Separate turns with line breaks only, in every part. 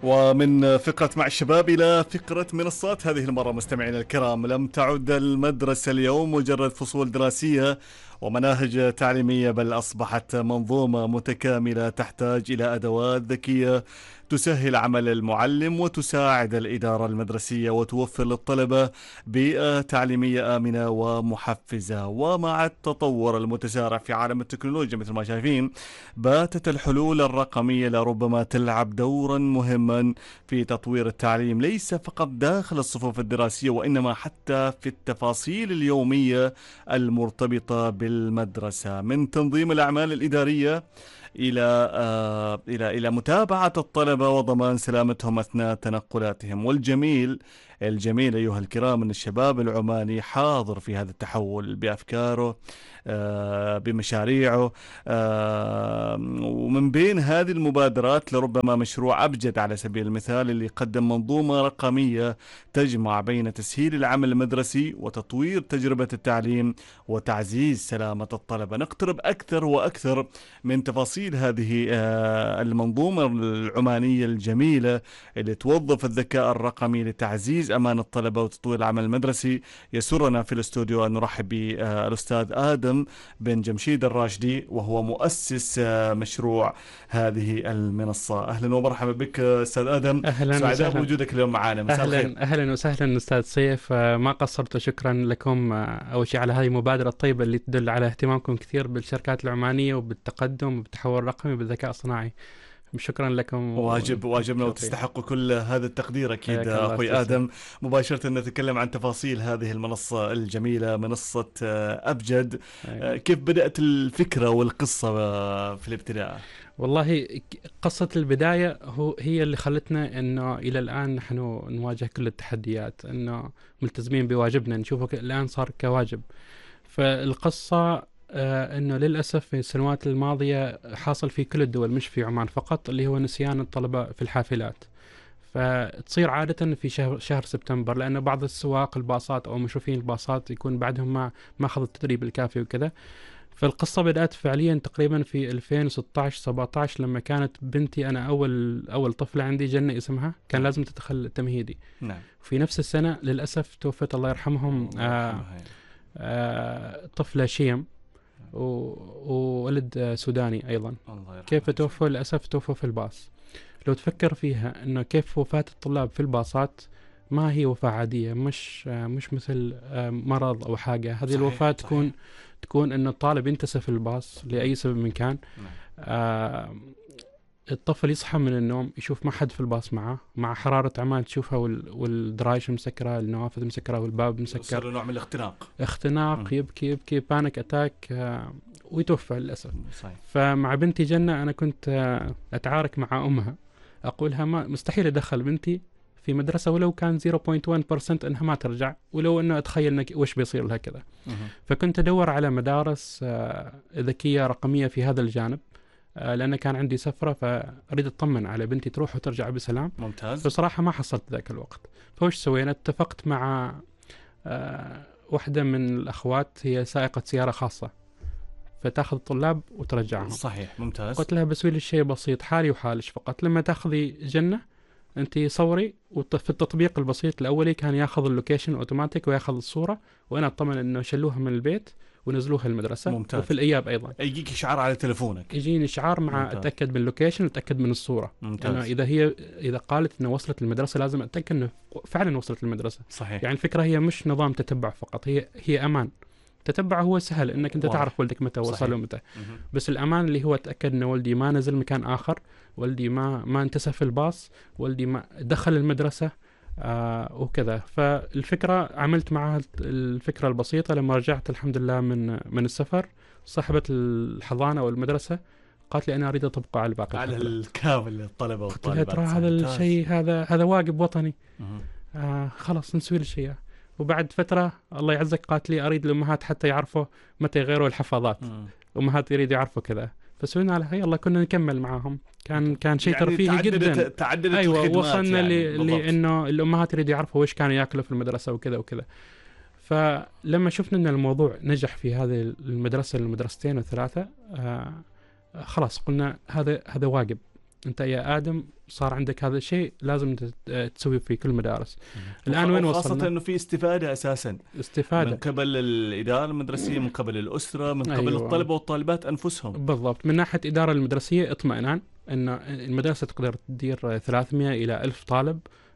ومن فقرة مع الشباب إلى فقرة منصات. هذه المرة مستمعينا الكرام لم تعد المدرسة اليوم مجرد فصول دراسية ومناهج تعليمية، بل أصبحت منظومة متكاملة تحتاج إلى أدوات ذكية تسهل عمل المعلم وتساعد الإدارة المدرسية وتوفر للطلبة بيئة تعليمية آمنة ومحفزة. ومع التطور المتسارع في عالم التكنولوجيا مثل ما شايفين، باتت الحلول الرقمية لربما تلعب دورا مهما في تطوير التعليم، ليس فقط داخل الصفوف الدراسية وإنما حتى في التفاصيل اليومية المرتبطة بالمدرسة، من تنظيم الأعمال الإدارية إلى متابعة الطلبة وضمان سلامتهم أثناء تنقلاتهم. الجميل أيها الكرام أن الشباب العماني حاضر في هذا التحول بأفكاره، بمشاريعه، ومن بين هذه المبادرات لربما مشروع أبجد على سبيل المثال اللي قدم منظومة رقمية تجمع بين تسهيل العمل المدرسي وتطوير تجربة التعليم وتعزيز سلامة الطلبة. نقترب أكثر وأكثر من تفاصيل هذه المنظومة العمانية الجميلة اللي توظف الذكاء الرقمي لتعزيز أمان الطلبة وتطوير العمل المدرسي. يسرنا في الاستوديو أن نرحب بالأستاذ آدم بن جمشيد الراشدي، وهو مؤسس مشروع هذه المنصة. أهلا ومرحبا بك أستاذ آدم، سعداء بوجودك اليوم معنا. مساء الخير.
أهلا وسهلا أستاذ سيف، ما قصرت وشكرا لكم أول شيء على هذه المبادرة الطيبة اللي تدل على اهتمامكم كثير بالشركات العمانية وبالتقدم وبالتحول الرقمي وبالذكاء الصناعي. شكرا لكم.
واجبنا وتستحقوا كل هذا التقدير أكيد أخوي آدم. مباشرة نتكلم عن تفاصيل هذه المنصة الجميلة، منصة أبجد. كيف بدأت الفكرة والقصة في الابتداء؟
والله قصة البداية هي اللي خلتنا إنه إلى الآن نحن نواجه كل التحديات، إنه ملتزمين بواجبنا نشوفه الآن صار كواجب. فالقصة انه للاسف في السنوات الماضيه حاصل في كل الدول مش في عمان فقط، اللي هو نسيان الطلبه في الحافلات. فتصير عاده في شهر سبتمبر، لانه بعض السواق الباصات او مشرفين الباصات يكون بعدهم ما اخذوا التدريب الكافي وكذا. فالقصه بدات فعليا تقريبا في 2016-17 لما كانت بنتي، انا اول طفله عندي جنة اسمها، كان لازم تدخل تمهيدي.
نعم.
في نفس السنه للاسف توفت الله يرحمهم طفله شيم وولد سوداني أيضا. كيف توفوا؟ للأسف توفوا في الباص. لو تفكر فيها إنه كيف وفاة الطلاب في الباصات ما هي وفاة عادية، مش مثل مرض أو حاجة. هذه الوفاة تكون إنه الطالب ينتسى في الباص لأي سبب من كان. الطفل يصحى من النوم يشوف ما حد في الباص معه، مع حرارة عمان تشوفها والدرايش مسكرة، النوافذ مسكرة والباب مسكر،
صار نوع من
الاختناق. يبكي بانيك اتاك، ويتوفى للأسف. فمع بنتي جنة أنا كنت أتعارك مع أمها، أقولها ما مستحيل أدخل بنتي في مدرسة ولو كان 0.1% أنها ما ترجع، ولو أنه أتخيل وش بيصير لها كذا. فكنت أدور على مدارس ذكية رقمية في هذا الجانب، لأن كان عندي سفرة فأريد أطمن على بنتي تروح وترجع بسلام.
ممتاز.
بصراحة ما حصلت ذاك الوقت. فوش سوينا؟ اتفقت مع واحدة من الأخوات، هي سائقة سيارة خاصة، فتأخذ الطلاب وترجعهم.
صحيح. ممتاز.
قلت لها بسوي لي شيء بسيط، حالي وحالش فقط. لما تأخذي جنة أنت صوري، وفي التطبيق البسيط الأولي كان يأخذ اللوكيشن أوتوماتيك ويأخذ الصورة، وأنا أطمن إنه شلوها من البيت ونزلوها المدرسة.
ممتاز.
وفي الإياب أيضا
يجيك إشعار على تلفونك،
يجيني إشعار مع
ممتاز.
أتأكد من اللوكيشن وأتأكد من الصورة.
ممتاز.
إذا قالت إنه وصلت المدرسة لازم أتأكد إنه فعلا وصلت المدرسة.
صحيح.
يعني الفكرة هي مش نظام تتبع فقط، هي أمان. تتبع هو سهل إنك أنت تعرف ولدك متى وصل ومتى، بس الأمان اللي هو أتأكد إن ولدي ما نزل مكان آخر، ولدي ما انتسى في الباص، ولدي ما دخل المدرسة وكذا. فالفكرة عملت معها الفكرة البسيطة. لما رجعت الحمد لله من السفر، صاحبة الحضانة والمدرسة قالت لي أنا أريد أطبقه على الباقي،
على الكامل الطلبة والطالبات.
قلت لها ترى هذا الشيء هذا واجب وطني. خلاص نسوي الشيء. وبعد فترة الله يعزك قالت لي أريد الأمهات حتى يعرفوا متى يغيروا الحفاظات. أمهات يريدوا يعرفوا كذا، فسوينا على يلا كنا نكمل معاهم. كان شيء
يعني
ترفيهي جدا.
تعددت
أيوة،
الخدمات.
وصلنا
يعني
لأنه الأمهات يريدوا يعرفوا وش كانوا يأكلوا في المدرسة وكذا وكذا. فلما شفنا أن الموضوع نجح في هذه المدرسة المدرستين والثلاثة، خلاص قلنا هذا واجب. انت يا ادم صار عندك هذا الشيء لازم تسوي في كل المدارس. الان وين وصلنا؟
خاصة انه في استفادة اساسا
استفادة
من قبل الإدارة المدرسية، من قبل الأسرة، من قبل
أيوة.
الطلبة والطالبات أنفسهم.
بالضبط. من ناحية إدارة المدرسية اطمئنان أن المدرسة تقدر تدير 300 إلى 1000 طالب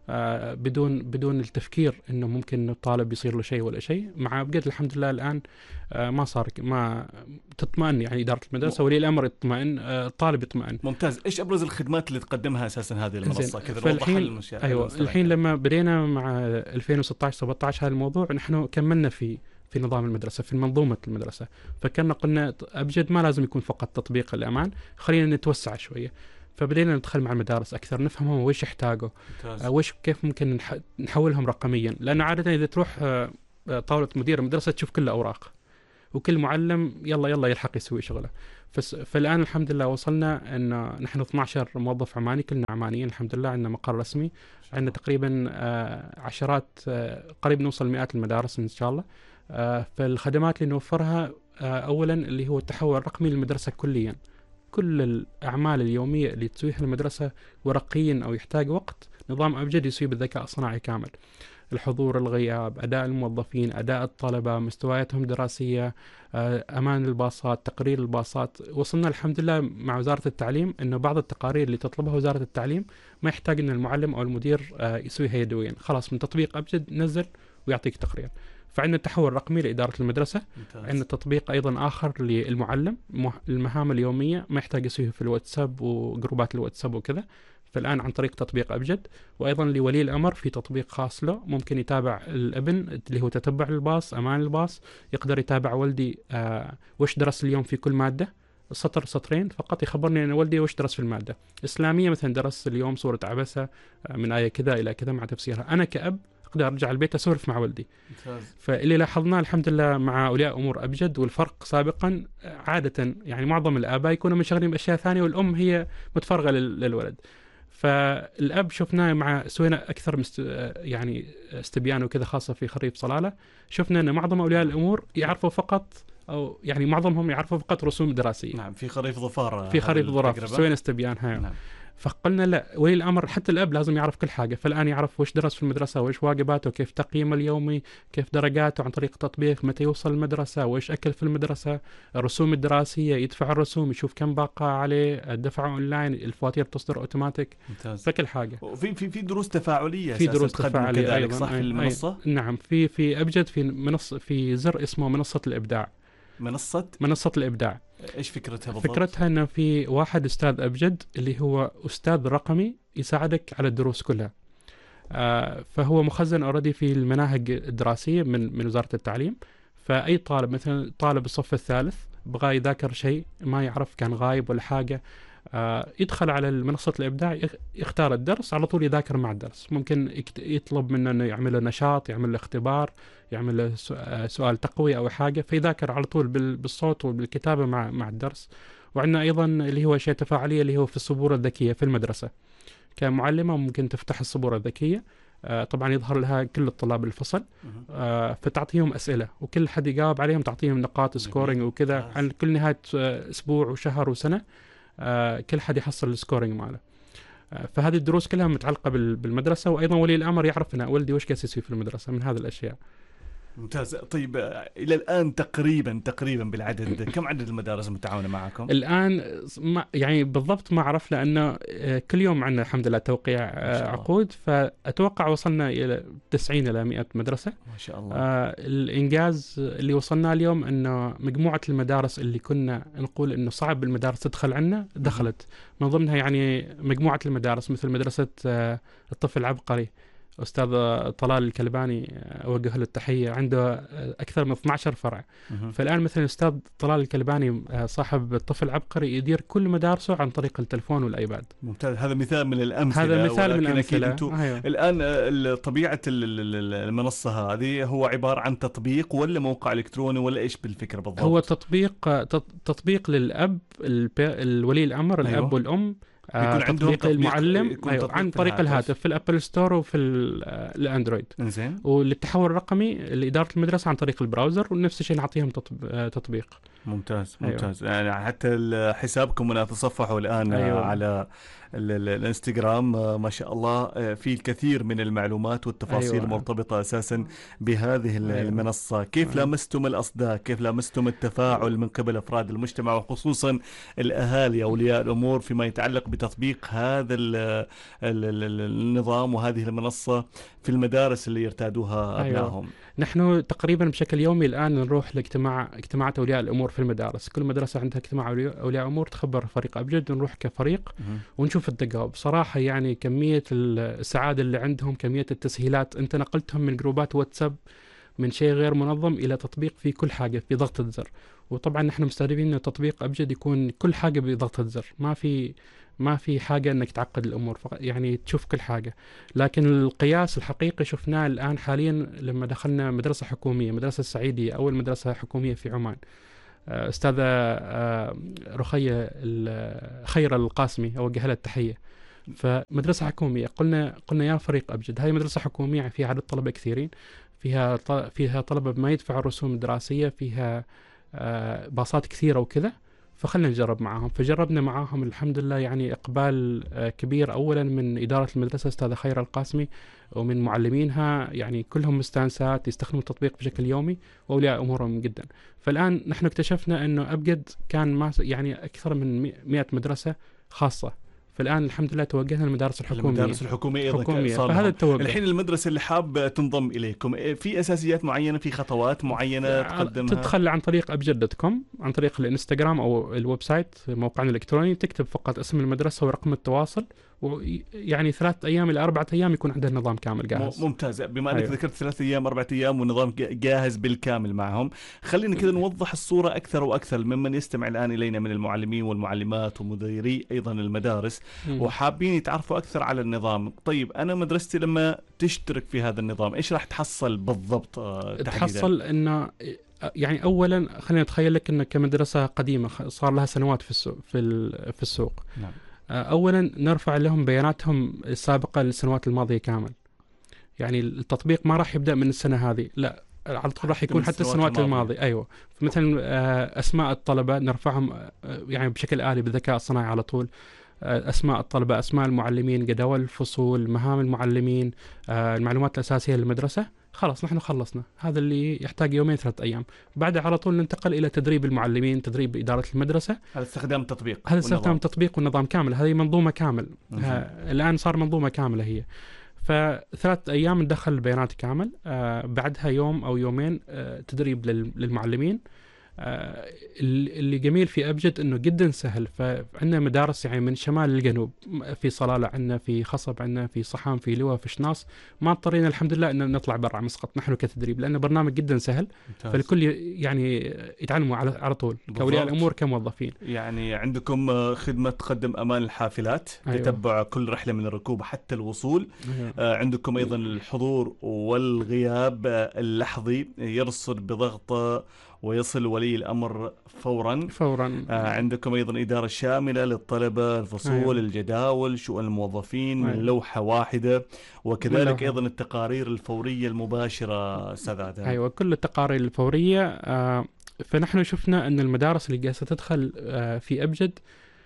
بدون التفكير انه ممكن الطالب يصير له شيء ولا شيء. مع بقيت الحمد لله الان ما صار، ما تطمئن يعني اداره المدرسه، ولي الامر يطمئن، الطالب يطمئن.
ممتاز. ايش ابرز الخدمات اللي تقدمها اساسا هذه المنصه كذا؟
فالحين ايوه الحين لما بدينا مع 2016 17 هذا الموضوع، نحن كملنا في نظام المدرسه، في منظومه المدرسه. فكنا قلنا ابجد ما لازم يكون فقط تطبيق الامان، خلينا نتوسع شويه. فبدينا ندخل مع المدارس أكثر، نفهمهم ويش يحتاجوا، ويش كيف ممكن نحولهم رقميا. لأنه عادة إذا تروح طاولة مدير المدرسة تشوف كل أوراق، وكل معلم يلا يلحق يسوي شغله. فالآن الحمد لله وصلنا أن نحن 12 موظف عماني، كلنا عمانيين الحمد لله، عندنا مقر رسمي، عندنا تقريبا عشرات، قريب نوصل مئات المدارس إن شاء الله. فالخدمات اللي نوفرها أولا اللي هو التحول الرقمي للمدرسة كليا. كل الأعمال اليومية اللي تسويها المدرسة ورقيا أو يحتاج وقت، نظام أبجد يسوي بالذكاء الصناعي كامل. الحضور، الغياب، أداء الموظفين، أداء الطلبة، مستوياتهم دراسية، أمان الباصات، تقرير الباصات. وصلنا الحمد لله مع وزارة التعليم أنه بعض التقارير اللي تطلبها وزارة التعليم ما يحتاج أن المعلم أو المدير يسويها يدويا، خلاص من تطبيق أبجد نزل ويعطيك تقرير. فعندنا التحول الرقمي لإدارة المدرسة. عندنا تطبيق أيضا آخر للمعلم، المهام اليومية ما يحتاج يسويها في الواتساب وجروبات الواتساب وكذا، فالآن عن طريق تطبيق أبجد. وأيضا لولي الأمر في تطبيق خاص له، ممكن يتابع الابن اللي هو تتبع الباص، أمان الباص، يقدر يتابع ولدي وش درس اليوم في كل مادة، سطر سطرين فقط يخبرني أن ولدي وش درس في المادة. إسلامية مثلا درس اليوم سورة عبسة من آية كذا إلى كذا مع تفسيرها. أنا كأب أقدر أرجع البيت أسولف مع ولدي. فاللي لاحظناه الحمد لله مع أولياء أمور أبجد، والفرق سابقا عادة يعني معظم الآباء يكونوا منشغلين بأشياء ثانية والأم هي متفرغة للولد. فالأب شفناه سوينا أكثر يعني استبيان وكذا، خاصة في خريف صلالة، شفنا أن معظم أولياء الأمور يعرفوا فقط، أو يعني معظمهم يعرفوا فقط رسوم دراسية.
نعم. في خريف ظفار،
في خريف ظفار سوينا استبيان هاي. نعم. فقلنا لا، ولي الأمر حتى الأب لازم يعرف كل حاجة. فالآن يعرف وش درس في المدرسة، وش واجباته، كيف تقييم اليومي، كيف درجاته عن طريق تطبيق، متى يوصل المدرسة، وش أكل في المدرسة، الرسوم الدراسية، يدفع الرسوم، يشوف كم باقة عليه، الدفع أونلاين، الفواتير تصدر أوتوماتيك.
ممتاز.
فكل حاجة.
في دروس تفاعلية،
في دروس تفاعلية أيضا
صح في المنصة.
نعم. في أبجد في زر اسمه منصة الإبداع. منصة الإبداع.
إيش فكرتها بالضبط؟
فكرتها أنه في واحد أستاذ أبجد اللي هو أستاذ رقمي يساعدك على الدروس كلها. فهو مخزن أوريدي في المناهج الدراسية من وزارة التعليم. فأي طالب مثلا طالب الصف الثالث بغى يذاكر شيء ما يعرف، كان غايب ولا حاجة، يدخل على منصة الإبداع، يختار الدرس على طول يذاكر مع الدرس. ممكن يطلب منه أنه يعمل له نشاط، يعمل له اختبار، يعمل له سؤال تقوية أو حاجة، فيذاكر على طول بالصوت وبالكتابة مع الدرس. وعندنا أيضا اللي هو شيء تفاعلية اللي هو في السبورة الذكية في المدرسة. كمعلمة ممكن تفتح السبورة الذكية، طبعا يظهر لها كل الطلاب الفصل، فتعطيهم أسئلة وكل حد يجاوب عليهم، تعطيهم نقاط سكورينج وكذا عن كل نهاية أسبوع وشهر وسنة. كل حد يحصل السكورينج ماله. فهذه الدروس كلها متعلقة بالمدرسة. وأيضا ولي الأمر يعرف أن ولدي وش قاعد يسوي في المدرسة من هذه الأشياء.
ممتاز. طيب إلى الآن تقريبا بالعدد كم عدد المدارس المتعاونة معكم؟
الآن يعني بالضبط ما أعرف، لأنه كل يوم عندنا الحمد لله توقيع عقود، فأتوقع وصلنا إلى 90 إلى 100 مدرسة
ما شاء الله.
الإنجاز اللي وصلنا اليوم أنه مجموعة المدارس اللي كنا نقول أنه صعب المدارس تدخل عنا دخلت. من ضمنها يعني مجموعة المدارس مثل مدرسة الطفل العبقري، أستاذ طلال الكلباني أوجه له التحية، عنده أكثر من 12 فرع. فالآن مثلا أستاذ طلال الكلباني صاحب الطفل العبقري يدير كل مدارسه عن طريق التلفون والأيباد.
ممتاز. هذا مثال من الأمثلة.
هذا مثال من الأمثلة.
الآن طبيعة المنصة هذه هو عبارة عن تطبيق ولا موقع إلكتروني ولا إيش بالفكرة بالضبط؟
هو تطبيق للأب، الولي الأمر، الأب والأم،
يكون عندهم
تطبيق المعلم
يكون
عن طريق الهاتف في الابل ستور وفي الاندرويد.
إنزين.
وللتحول الرقمي لإدارة المدرسة عن طريق البراوزر، ونفس الشيء نعطيهم تطبيق.
ممتاز.
أيوة.
ممتاز. يعني حتى حسابكم أنا أتصفحوا الآن
أيوة.
على الانستغرام، ما شاء الله في الكثير من المعلومات والتفاصيل
أيوة.
المرتبطة أساسا بهذه
أيوة.
المنصة. كيف لامستم الأصداء؟ كيف لامستم التفاعل من قبل أفراد المجتمع وخصوصا الأهالي أولياء الأمور فيما يتعلق بتطبيق هذا النظام وهذه المنصة في المدارس اللي يرتادوها أبنائهم؟
أيوة. نحن تقريبا بشكل يومي الآن نروح لاجتماعات أولياء الأمور في المدارس. كل مدرسة عندها اجتماع أولياء أمور، تخبر فريق أبجد، نروح كفريق ونشوف التجاوب. بصراحة يعني كمية السعادة اللي عندهم، كمية التسهيلات، أنت نقلتهم من جروبات واتساب من شيء غير منظم إلى تطبيق في كل حاجة في ضغطة زر. وطبعا نحن مستهدفين أن تطبيق أبجد يكون كل حاجة بضغطة زر، ما في حاجة أنك تعقد الأمور، يعني تشوف كل حاجة. لكن القياس الحقيقي شفناه الآن حاليا لما دخلنا مدرسة حكومية، مدرسة السعيدية، أول مدرسة حكومية في عمان. أستاذة رخية خير القاسمي أوجه لها التحية. فمدرسة حكومية، قلنا يا فريق أبجد هاي مدرسة حكومية فيها عدد طلبة كثيرين، فيها طلبة ما يدفعوا الرسوم الدراسية، فيها باصات كثيرة وكذا، فخلنا نجرب معاهم. فجربنا معاهم الحمد لله، يعني إقبال كبير، أولا من إدارة المدرسة أستاذة خير القاسمي ومن معلمينها، يعني كلهم مستانسات يستخدموا التطبيق بشكل يومي وأولياء أمورهم جدا. فالآن نحن اكتشفنا أنه أبجد كان يعني أكثر من 100 مدرسة خاصة، فالآن الحمد لله توجهنا للمدارس الحكومية.
المدارس الحكومية أيضا صار
فهذا التوجه.
الحين المدرسة اللي حاب تنضم إليكم في أساسيات معينة، في خطوات معينة تقدمها؟
تدخل عن طريق abjad.com، عن طريق الانستغرام أو الويب سايت موقعنا الإلكتروني، تكتب فقط اسم المدرسة ورقم التواصل، ويعني 3 أيام إلى 4 أيام يكون عندنا النظام كامل جاهز.
ممتاز. بما أنك ذكرت 3 أيام 4 أيام والنظام جاهز بالكامل معهم، خلينا كذا نوضح الصورة أكثر وأكثر ممن يستمع الآن إلينا من المعلمين والمعلمات ومديري أيضا المدارس وحابين يتعرفوا أكثر على النظام. طيب أنا مدرستي لما تشترك في هذا النظام إيش راح تحصل بالضبط تحديدا؟
تحصل إنه يعني أولا خلينا نتخيل لك إنه كمدرسة قديمة صار لها سنوات في السوق.
نعم.
أولا نرفع لهم بياناتهم السابقة للسنوات الماضية كامل، يعني التطبيق ما راح يبدأ من السنة هذه، لا على طول راح يكون حتى السنوات الماضية. أيوة. مثلا أسماء الطلبة نرفعهم يعني بشكل آلي بالذكاء الصناعي على طول، أسماء الطلبة، أسماء المعلمين، جداول الفصول، مهام المعلمين، المعلومات الأساسية للمدرسة. خلاص نحن خلصنا، هذا اللي يحتاج 2-3 أيام. بعد على طول ننتقل إلى تدريب المعلمين، تدريب إدارة المدرسة.
هذا استخدام التطبيق،
هذا استخدام التطبيق والنظام كامل، هذه منظومة كامل. الآن صار منظومة كاملة هي. ف3 أيام ندخل البيانات كامل، بعدها يوم أو يومين تدريب للمعلمين. اللي جميل في أبجد إنه جدا سهل، فعندنا مدارس يعني من شمال للجنوب، في صلالة عندنا، في خصب عندنا، في صحام، في لواء، في شناص. ما اضطرينا الحمد لله إن نطلع برا مسقط نحن كتدريب، لأنه برنامج جدا سهل. ممتاز. فالكل يعني يتعلموا على طول كأولياء الأمور كموظفين.
يعني عندكم خدمة تقدم أمان الحافلات، أيوة. تتبع كل رحلة من الركوب حتى الوصول. أيوة. عندكم أيضا الحضور والغياب اللحظي، يرصد بضغطة ويصل ولي الأمر فورا. عندكم أيضا إدارة شاملة للطلبة، الفصول، أيوة. الجداول، شؤون الموظفين، أيوة. من لوحة واحدة، وكذلك أيضا التقارير الفورية المباشرة سادات.
أيوة كل التقارير الفورية. فنحن شفنا أن المدارس اللي جالسة تدخل في أبجد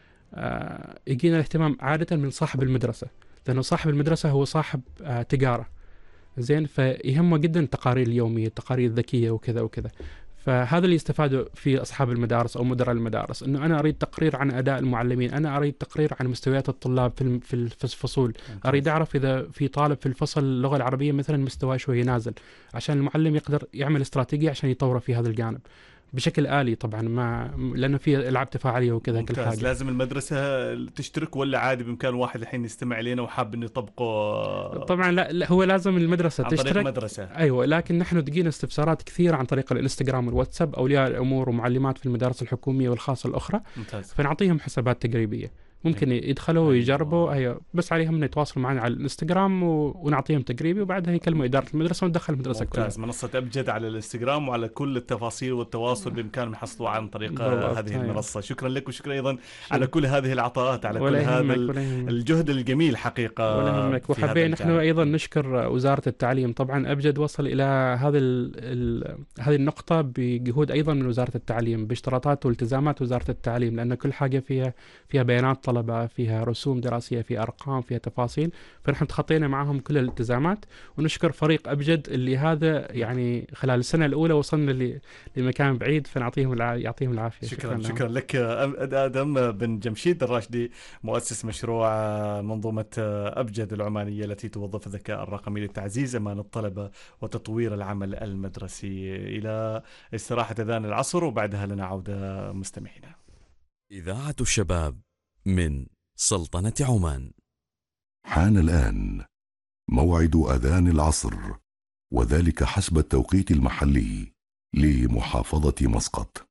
يجينا الاهتمام عادة من صاحب المدرسة، لأنه صاحب المدرسة هو صاحب تجارة زين، فيهمه جدا التقارير اليومية، التقارير الذكية وكذا وكذا. فهذا اللي يستفادوا في أصحاب المدارس أو مدراء المدارس، إنه أنا أريد تقرير عن أداء المعلمين، أنا أريد تقرير عن مستويات الطلاب في الفصول، أريد أعرف إذا في طالب في الفصل اللغة العربية مثلا مستواه شوي نازل، عشان المعلم يقدر يعمل استراتيجية عشان يطوره في هذا الجانب بشكل آلي طبعا، ما لأنه في ألعاب تفاعلية وكذا كل حاجة.
لازم المدرسة تشترك ولا عادي بإمكان واحد الحين يستمع لنا وحاب إنه يطبقه؟
طبعا لا هو لازم المدرسة
عن
تشترك.
طريق مدرسة.
أيوة، لكن نحن تجينا استفسارات كثيرة عن طريق الانستغرام والواتساب، أولياء الأمور ومعلمات في المدارس الحكومية والخاصة الأخرى.
ممتاز.
فنعطيهم حسابات تجريبية، ممكن يدخلوا ويجربوا. ايوه بس عليهم انه يتواصلوا معنا على الانستغرام ونعطيهم تقريبي، وبعدها يكلموا اداره المدرسه وندخل المدرسه كلها.
ممتاز. منصة أبجد على الانستغرام، وعلى كل التفاصيل والتواصل بإمكانهم يحصلوا عن طريق
بالضبط.
هذه المنصة. شكرا لك، وشكرا أيضا
شكرا.
على كل هذه العطاءات، على كل
ولا
هذا
يهمك ولا يهمك
الجهد الجميل حقيقة.
ولا يهمك.
في هذا
وحبينا نحن
الجانب.
ايضا نشكر وزاره التعليم. طبعا ابجد وصل الى هذه النقطه بجهود ايضا من وزاره التعليم، باشتراطات والتزامات وزاره التعليم، لان كل حاجه فيها بيانات طلبه، فيها رسوم دراسيه، فيها ارقام، فيها تفاصيل. فنحن تخطينا معهم كل الالتزامات. ونشكر فريق ابجد اللي هذا يعني خلال السنه الاولى وصلنا لمكان بعيد، فنعطيهم يعطيهم العافيه.
شكرا لك آدم بن جمشيد الراشدي، مؤسس مشروع منظومة أبجد العمانية التي توظف الذكاء الرقمي لتعزيز أمان الطلبة وتطوير العمل المدرسي. إلى استراحة أذان العصر، وبعدها لنا عودة مستمعينا.
إذاعة الشباب من سلطنة عمان.
حان الآن موعد أذان العصر، وذلك حسب التوقيت المحلي لمحافظة مسقط.